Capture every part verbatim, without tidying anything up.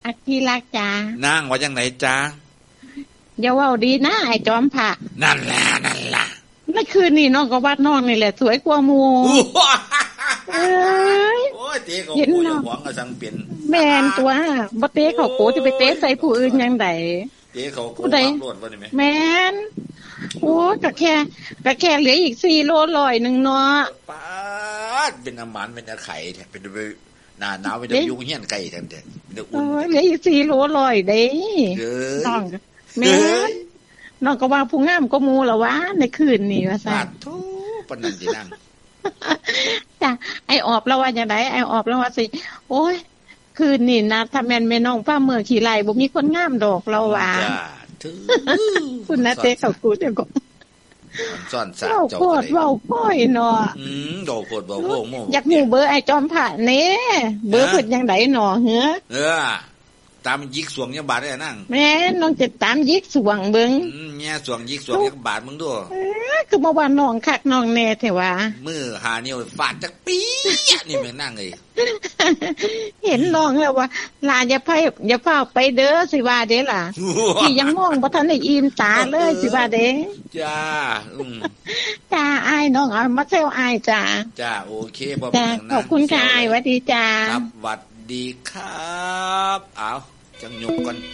อากีรักจ้านั่งว่าจังไหนจ้าอย่าเว้าดีนะไอ้จอมพระนั่นแหละนั่นล่ะเมื่อคืนนี่น้องก็วาดน้องนี่แหละสวยกว่าหมู่เอ้ยโอ้ยเตะเขาโกอย่าหวังก็สั่งเป็นแม่นตัวบ่เตะเขาโกจะไปเตะใส่ผู้อื่นจังได๋เตะเขาโกความโลดบ่ได้แม่แม่นโอ้ก็แค่ก็แค่เหลืออีกสี่โลร้อยนึงเนาะป๊าดเป็นอาหารเป็นอาไข่แท้เป็นหน้าหนาวเป็นยุงเฮียนไก่แท้ๆเด้ออุ่นเหลืออีกสี่โลร้อยเด้น้องแม่นน้องก็ว่าผู้งามก็หมู่ล่ะวะในคืนนี้ว่าซั่นทูปานนั้นสินางจ้ะไอ้ออบแล้วว่าจังได๋ไอ้ออบแล้วว่าสิโอ้ยคืนนี้นะถ้าแม่นแม่น้องฟ้าเมื่อขี้ไล่บ่มีคนงามดอกเราว่าจ้าถือคุณนะเตะเขากูเดี๋ยวก็ซ่อนซะเจ้าก็เว้าโพดเนาะอืมโดโพดเว้าโง่อยากฮู้เบอร์ไอ้จอมพระแหน่เบอร์เพิ่นจังได๋หนอเหือเออตามยิกสวงยังบาดได้นั่งแม่น้องจะตามยิกสวงเบิ่งอืมแง่สวงยิกสวงยังบาดมึงดูเออคือบ่ว่าน้องคักน้องแน่แท้ว่ามือหานิ้วฟาดจักปีนี่แม่งนั่งเอ้ยเห็นน้องแล้วว่าลาอย่าไปอย่าพาไปเด้อสิว่าเด้ล่ะที่ยังมองบ่ทันได้อิ่มตาเลยสิว่าเด้จ้าอืมจ้าอ้ายน้องเอามาเซลอ้ายจ้าจ้าโอเคบ่เป็นหยังนะขอบคุณค่ะอ้ายสวัสดีจ้าครับสวัสดีครับอ้าวจังยกก่อน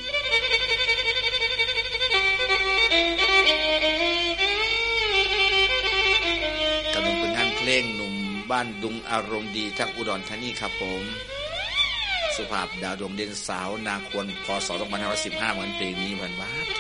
กำลังเป็นงานเพลงหนุ่มบ้านดุงอารมณ์ดีทางอุดรธานีครับผมสุภาพดาวดวงเด่นสาวนาควรพศสองพันห้าร้อยสิบห้าเหมือนเพลงนี้เหมือนว่า